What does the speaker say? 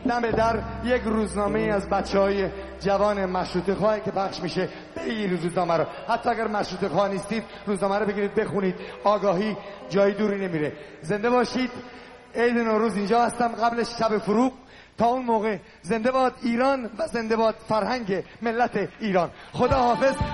دم در یک روزنامه از بچهای جوان مشروطه خواه که پخش میشه، بگیرید روزنامه رو. حتی اگر مشروطه خواه نیستید روزنامه رو بگیرید بخونید، آگاهی جای دوری نمیره. زنده باشید. عید نوروز اینجا هستم قبل شب فروغ. تا اون موقع زنده باد ایران و زنده باد فرهنگ ملت ایران. خدا حافظ.